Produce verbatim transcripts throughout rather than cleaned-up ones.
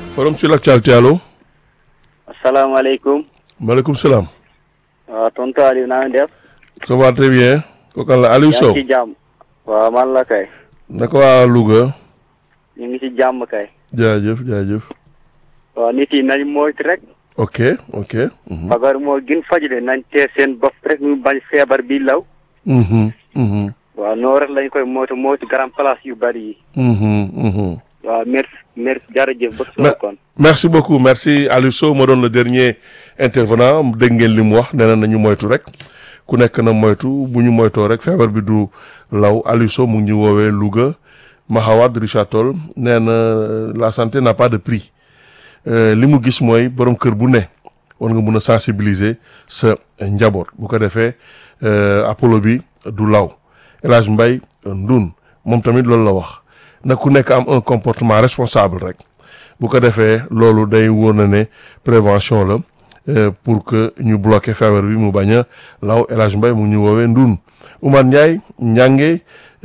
Forum sur l'actualité, allo. asalaamaaleykum. maaleykum salaam. waaw tonton Aliou naa ngi def. ça va très bien. kooku la Aliou Sow. yaa ngi ci jàmm. waaw man la kay. naka waa Louga. ñu ngi ci jàmm kay. jaajëf jaajëf. waaw nit yi nañ moytu rek. ok ok. fagar moo gën faju de nañ tee seen bopp rek ñu bañ feebar bi law. waaw noonu rek lañ koy moytu moytu grand place yu bari yi. waaw merci merci jërëjëf ba suba kon. merci beaucoup merci Aliou Sow ma doon le dernier intervenant dégg ngeen li mu wax nee na nañu moytu rek ku nekk na moytu bu ñu moytoo rek feebar bi du law Aliou Sow mu ngi ñu woowee Louga Mahawad Richard Toll nee na la santé n'a pas de prix li mu gis mooy borom kër bu ne war nga mun a sensibiliser sa njaboot bu ko defee Apollo bi du law El Hadj Mbaye Ndoun moom tamit loolu la wax. na ku nekk am un comportement responsable rek bu ko defee loolu day wóor na ne prévention la pour que ñu bloquer feebar bi mu bañ a law El Hadj Mbaye mu ñu woowee Ndoun Oumar Ndiaye ñànge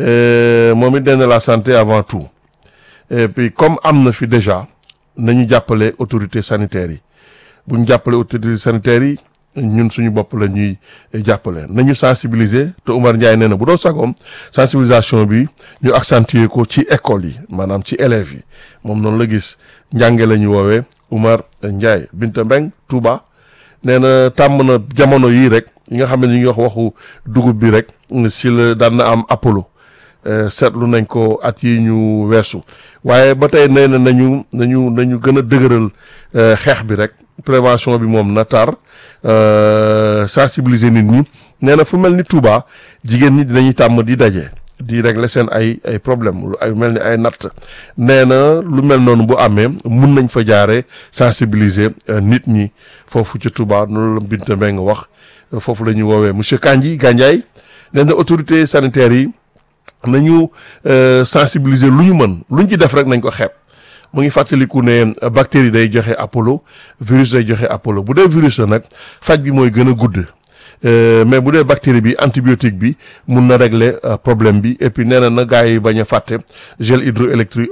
moom it nee na la santé avant tout et puis comme am na fi déjà nañu jàppale autorités sanitaires yi bu ñu jàppale autorités sanitaires yi ñun suñu bopp la ñuy jàppale nañu sensibiliser te Oumar Ndiaye nee na bu doon sagoom sensibilisation bi ñu accentuer ko ci école yi maanaam ci élèves yi moom noonu la gis njànge la ñu woowee Oumar Ndiaye Binta Mbeng Touba nee na tàmm na jamono yii rek yi nga xam ne ñu ngi wax waxu dugub bi rek si la daan na am Apollo seetlu nañ ko at yi ñu weesu waaye ba tey nee na nañu nañu nañu gën a dëgëral xeex bi rek prévention bi moom na tar sensibiliser nit ñi nee na fu mel ni Touba jigéen ñi dinañuy tàmm di daje di régler seen ay ay problème lu ay mel ni ay natt nee na lu mel noonu bu amee mun nañ fa jaare sensibiliser nit ñi foofu ci Touba noonu la Binta Mbengue wax foofu la ñuy woowee monsieur Kandji Gandiaye nee na autorités sanitaires yi nañu sensibiliser lu ñu mën lu ñu ci def rek nañ ko xeeb mu ngi fàttaliku ne bactérie day joxe Apollo virus day joxe Apollo bu dee virus la nag faj bi mooy gën a gudd mais bu dee bactérie bi antibiotique bi mun na régler problème bi et puis nee na na gars yi bañ a fàtte gel hydroélectrique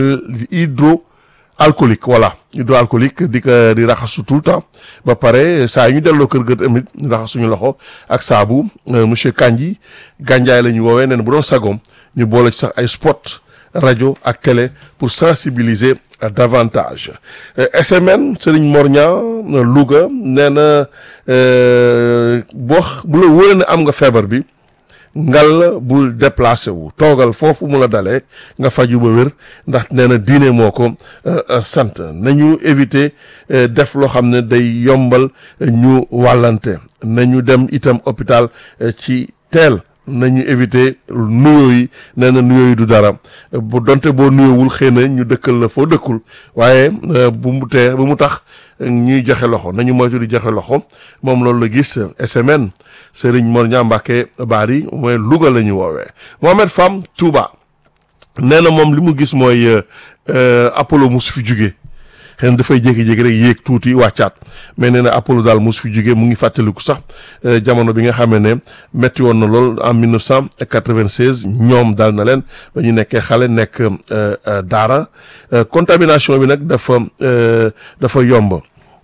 hydroalcoolique voilà hydroalcoolique di ko di raxasu tout le temps ba pare saa yu ñu delloo kër ga tamit ñu raxas suñu loxo ak saabu monsieur Kandji Gandiaye la ñu woowee nee na bu doon sagoom ñu boole ci sax ay spot rajo ak télé pour sensibiliser davantage S M N Serigne Mor Niang Louga nee na boo bu la wóoree ne am nga feebar bi ngal bul déplacé wu toogal foofu mu la dalee nga faju ba wér ndax nee na diine moo ko sant nañu éviter def loo xam ne day yombal ñu wàllante nañu dem itam hôpital ci teel nañu éviter nuyoo yi nee na nuyoo yi du dara bu donte boo nuyoowul xëy na ñu dëkkal la foo dëkkul waaye bu mu tee bu mu tax ñuy joxe loxo nañu moytu di joxe loxo moom loolu la gis S M N Serigne Mor Niang Mbacké Bari mooy Louga la ñu woowee Mohamed Fam Touba nee na moom li mu gis mooy Apollo mus fi jugee xëy na dafay jékki-jékki rek yéeg tuuti wàccaat mais nee na Apollo daal mus fi jugee mu ngi fàttaliku sax jamono bi nga xamee ne metti woon na lool en mille neuf cent quatre-vingt-seize ñoom daal na leen ba ñu nekkee xale nekk daara contamination bi nag dafa dafa yomb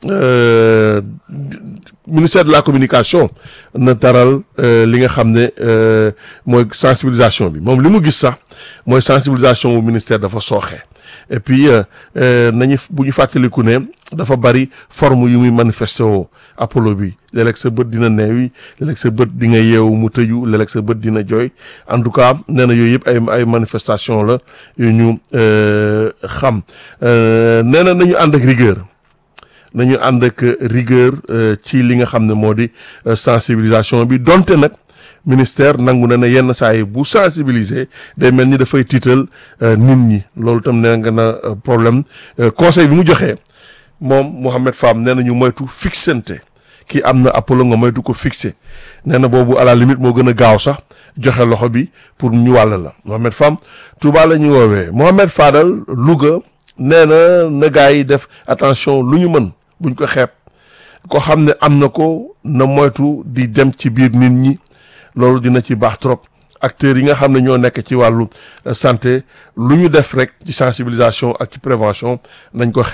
ministère de la communication na taral li nga xam ne mooy sensibilisation bi moom li mu gis sax mooy sensibilisation bu ministère dafa sooxe et puis nañu bu ñu fàttaliku ne dafa bari forme yu muy manifesté woo Apollo bi léeg-léeg sa bët dina neewi léeg-léeg sa bët di nga yeewu mu tëju léeg-léeg sa bët dina jooy en tout cas nee na yooyu yëpp ay ay manifestation la yu ñu xam nee na nañu ànd ak rigueur nañu ànd ak rigueur ci li nga xam ne moo di sensibilisation bi donte nag ministère nangu na ne yenn saa yi bu sensibiliser day mel ni dafay tiital nit ñi loolu tam nee nga na problème conseil bi mu joxee moom Mohamed Fam nee na ñu moytu fixante kii am na Apollo nga moytu ko fixé nee na boobu à la limite moo gën a gaaw sax joxe loxo bi pour ñu wàll la Mohamed Fam Touba la ñu woowee Mohamed Fadal Louga nee na na gars yi def attention lu ñu mën buñ ko xeeb ko xam ne am na ko na moytu di dem ci biir nit ñi loolu dina ci baax trop acteurs yi nga xam ne ñoo nekk ci wàllu santé lu ñu def rek ci sensibilisation ak ci prévention nañ ko xeeb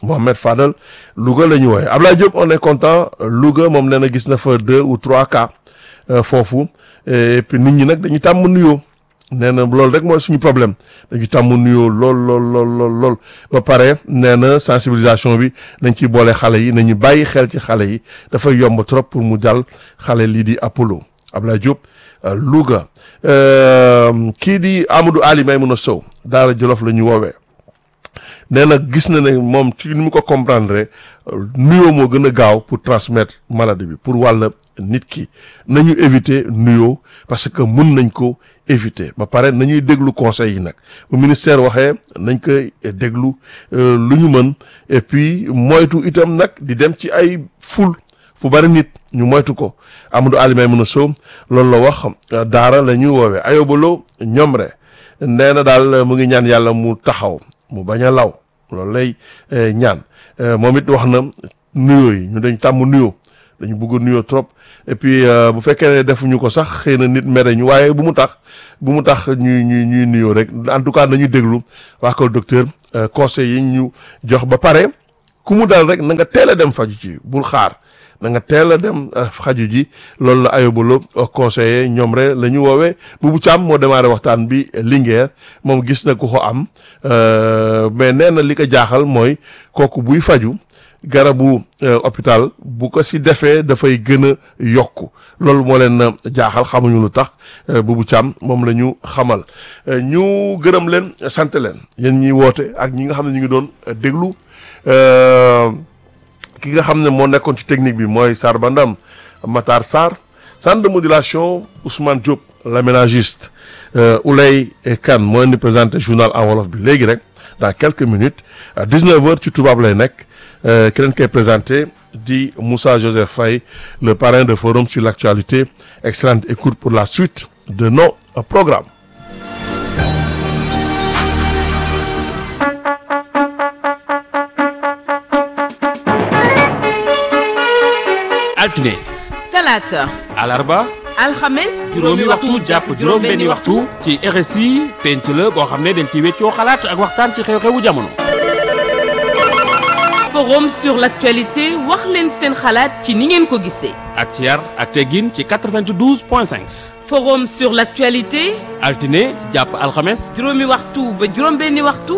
Mohamed Fadel Louga la ñu wooye Ablaye Diop on est content Louga moom nee na gis na fa deux ou trois cas foofu et puis nit ñi nag dañu tàmm nuyoo nee na loolu rek mooy suñu problème dañu tàmm nuyoo lool lool lool lool lool ba pare nee na sensibilisation bi nañ ciy boole xale yi nañu bàyyi xel ci xale yi dafay yomb trop pour mu jàll xale lii di Apollo Ablaye Diop Louga kii di Amadou Ali Maymouna Sow Daara Jolof la ñu woowee nee na gis na ne moom ci ni mu ko comprendre nuyoo moo gën a gaaw pour transmettre maladie bi pour wàll nit ki nañu éviter nuyoo parce que mun nañ ko éviter ba pare nañuy déglu conseil yi nag bu ministère waxee nañ koy déglu lu ñu mën et puis moytu itam nag di dem ci ay ful fu bari nit ñu moytu ko Amadou Ali Maymouna Sow loolu la wax daara la ñuy woowee ayobalo ñoom re nee na daal mu ngi ñaan yàlla mu taxaw mu bañ a law loolu lay ñaan moom it wax na nuyoo yi ñu dañ tàmm nuyoo dañu bëgg nuyoo trop et puis bu fekkee ne defuñu ko sax xëy na nit mere ñu waaye bu mu tax bu mu tax ñuy ñuy ñuy nuyoo rek en tout cas nañu déglu waa ko docteur conseil yi ñu jox ba pare ku mu dal rek na nga teel a dem faju ci bul xaar na nga teel a dem xaju ji loolu la ayobalo conseiller ñoom rek la ñu woowee Boubou Thiam moo démarré waxtaan bi Linguère moom gis na ku ko am mais nee na li ko jaaxal mooy kooku buy faju garabu hôpital bu ko si defee dafay gën a yokku loolu moo leen jaaxal xamuñu lu tax Boubou Thiam moom la ñu xamal ñu gërëm leen sant leen yéen ñiy woote ak ñi nga xam ne ñu ngi doon déglu ki nga xam ne moo nekkoon ci technique bi mooy Sarba Ndam Matar Sarr centre de modulation Ousmane Diop l'aménagiste Oulay Kane moo leen di présenté journal en wolof bi léegi rek dans quelques minutes à dix-neuf heures ci tubaab lay nekk ki leen koy présenté di Moussa Joseph Faye le parrain de forum sur l'actualité excellente écoute pour la suite de nos programmes. altine talaata alarba alxames juróomi waxtu jàpp juróom benni waxtu ci R S I penc la boo xam ne dañ ci weccoo xalaat ak waxtaan ci xew-xewu jamono. forum sur l'actualité wax leen seen xalaat ci ni ngeen ko gisee. ak ci yar ak teggin ci quatre-vingt-douze point cinq. forum sur l'actualité altine jàpp alxames juróomi waxtu ba juróom benni waxtu